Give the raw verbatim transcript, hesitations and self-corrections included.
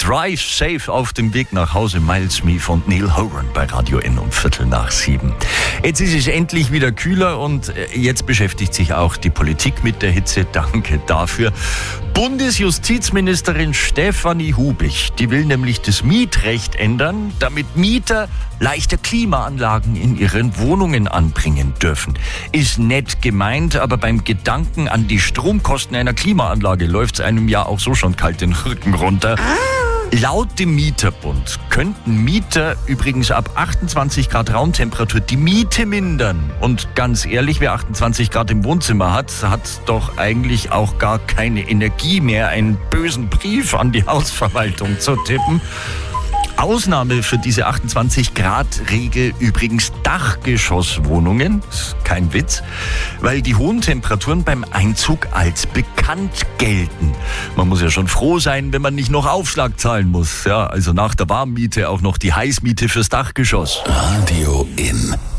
Drive Safe auf dem Weg nach Hause. Miles Me von Neil Horan bei Radio N um Viertel nach sieben. Jetzt ist es endlich wieder kühler und jetzt beschäftigt sich auch die Politik mit der Hitze. Danke dafür. Bundesjustizministerin Stefanie Hubich, die will nämlich das Mietrecht ändern, damit Mieter leichte Klimaanlagen in ihren Wohnungen anbringen dürfen. Ist nett gemeint, aber beim Gedanken an die Stromkosten einer Klimaanlage läuft es einem ja auch so schon kalt den Rücken runter. Laut dem Mieterbund könnten Mieter übrigens ab achtundzwanzig Grad Raumtemperatur die Miete mindern. Und ganz ehrlich, wer achtundzwanzig Grad im Wohnzimmer hat, hat doch eigentlich auch gar keine Energie mehr, einen bösen Brief an die Hausverwaltung zu tippen. Ausnahme für diese achtundzwanzig Grad Regel übrigens Dachgeschosswohnungen, ist kein Witz, weil die hohen Temperaturen beim Einzug als bekannt gelten. Man muss ja schon froh sein, wenn man nicht noch Aufschlag zahlen muss. Ja, also nach der Warmmiete auch noch die Heißmiete fürs Dachgeschoss. Radio N.